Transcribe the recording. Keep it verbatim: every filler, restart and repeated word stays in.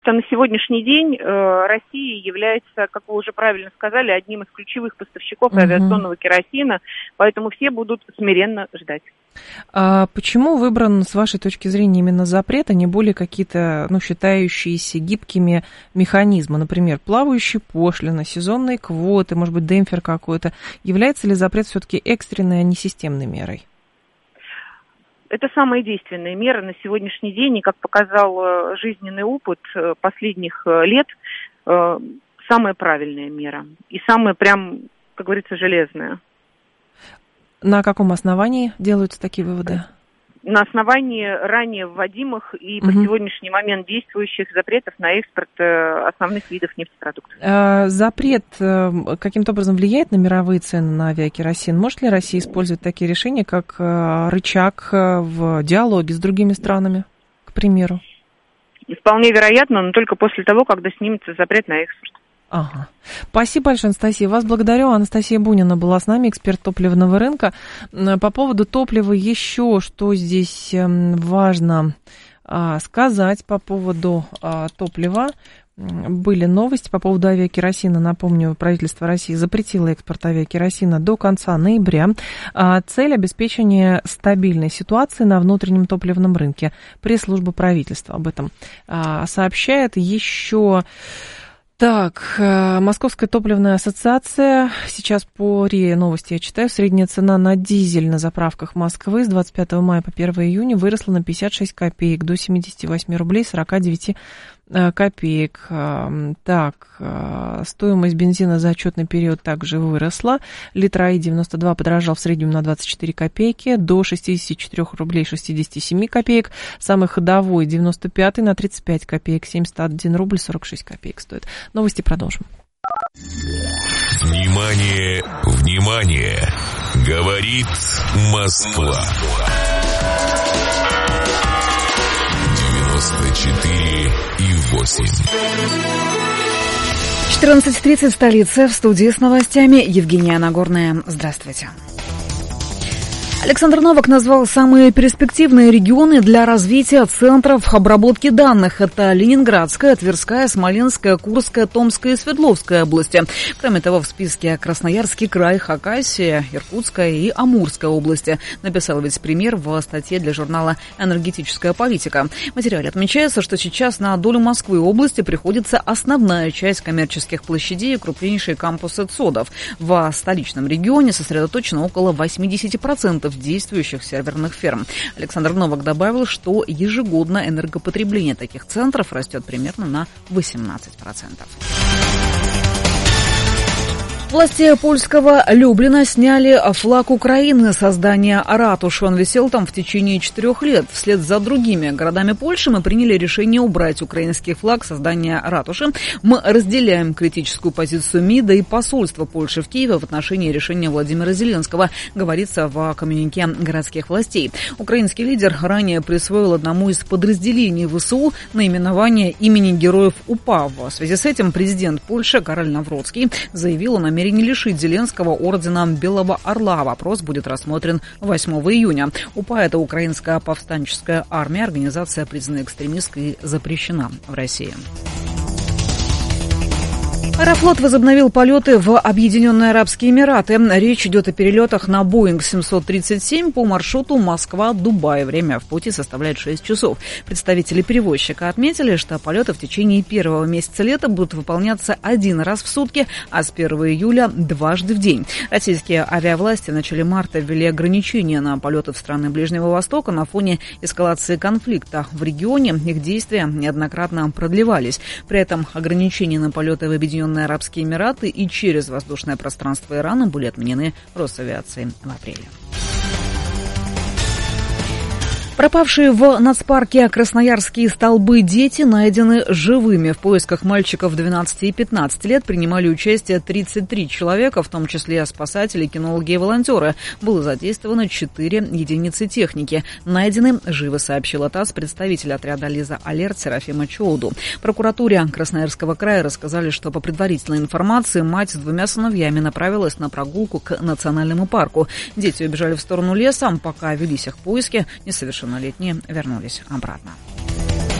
На сегодняшний день э, Россия является, как вы уже правильно сказали, одним из ключевых поставщиков uh-huh. авиационного керосина, поэтому все будут смиренно ждать. А почему выбран, с вашей точки зрения, именно запрет, а не более какие-то, ну, считающиеся гибкими механизмы, например, плавающие пошлины, сезонные квоты, может быть, демпфер какой-то? Является ли запрет все-таки экстренной, а не системной мерой? Это самая действенная мера на сегодняшний день, и, как показал жизненный опыт последних лет, самая правильная мера. И самая прям, как говорится, железная. На каком основании делаются такие выводы? На основании ранее вводимых и угу. по сегодняшний момент действующих запретов на экспорт основных видов нефтепродуктов. А, запрет каким-то образом влияет на мировые цены на авиакеросин? Может ли Россия использовать такие решения, как рычаг в диалоге с другими странами, к примеру? Вполне вероятно, но только после того, когда снимется запрет на экспорт. Ага. Спасибо большое, Анастасия. Вас благодарю. Анастасия Бунина была с нами, эксперт топливного рынка. По поводу топлива еще, что здесь важно сказать по поводу топлива. Были новости по поводу авиакеросина. Напомню, правительство России запретило экспорт авиакеросина до конца ноября. Цель – обеспечения стабильной ситуации на внутреннем топливном рынке. Пресс-служба правительства об этом сообщает. Еще... Так, Московская топливная ассоциация, сейчас по РИА новости я читаю, средняя цена на дизель на заправках Москвы с двадцать пятого мая по первого июня выросла на пятьдесят шесть копеек до семьдесят восемь рублей сорок девять копеек. Так, стоимость бензина за отчетный период также выросла. Литр АИ девяносто два подорожал в среднем на двадцать четыре копейки до шестьдесят четыре рублей шестьдесят семь копеек. Самый ходовой девяносто пятый на тридцать пять копеек, семьдесят один рубль сорок шесть копеек стоит. Новости продолжим. Внимание, внимание! Говорит Москва. девяносто четыре и восемь. четырнадцать тридцать в столице. В студии с новостями Евгения Нагорная. Здравствуйте. Александр Новак назвал самые перспективные регионы для развития центров обработки данных. Это Ленинградская, Тверская, Смоленская, Курская, Томская и Свердловская области. Кроме того, в списке Красноярский край, Хакасия, Иркутская и Амурская области. Написал вице-премьер в статье для журнала «Энергетическая политика». В материале отмечается, что сейчас на долю Москвы и области приходится основная часть коммерческих площадей и крупнейшие кампусы ЦОДов. В столичном регионе сосредоточено около восемьдесят процентов действующих серверных ферм. Александр Новак добавил, что ежегодно энергопотребление таких центров растет примерно на восемнадцать процентов. Власти польского Люблина сняли флаг Украины со здания ратуши. Он висел там в течение четырех лет. Вслед за другими городами Польши мы приняли решение убрать украинский флаг со здания ратуши. Мы разделяем критическую позицию МИДа и посольства Польши в Киеве в отношении решения Владимира Зеленского, говорится в коммюнике городских властей. Украинский лидер ранее присвоил одному из подразделений ВСУ наименование имени героев УПА. В связи с этим президент Польши Кароль Навроцкий заявил о намерении не лишить Зеленского ордена Белого Орла. Вопрос будет рассмотрен восьмого июня. УПА – это Украинская повстанческая армия. Организация признана экстремистской и запрещена в России. Аэрофлот возобновил полеты в Объединенные Арабские Эмираты. Речь идет о перелетах на Боинг семьсот тридцать семь по маршруту Москва-Дубай. Время в пути составляет шесть часов. Представители перевозчика отметили, что полеты в течение первого месяца лета будут выполняться один раз в сутки, а с первого июля дважды в день. Российские авиавласти в начале марта ввели ограничения на полеты в страны Ближнего Востока на фоне эскалации конфликта в регионе. Их действия неоднократно продлевались. При этом ограничения на полеты в Объединенные Арабские Эмираты и через воздушное пространство Ирана были отменены Росавиацией в апреле. Пропавшие в нацпарке красноярские столбы дети найдены живыми. В поисках мальчиков двенадцати и пятнадцати лет принимали участие тридцать три человека, в том числе спасатели, кинологи и волонтеры. Было задействовано четыре единицы техники. Найдены живы, сообщила ТАСС представитель отряда «Лиза Алерт» Серафима Чоуду. Прокуратуре Красноярского края рассказали, что по предварительной информации мать с двумя сыновьями направилась на прогулку к национальному парку. Дети убежали в сторону леса, пока велись их поиски, несовершеннолетние вернулись обратно.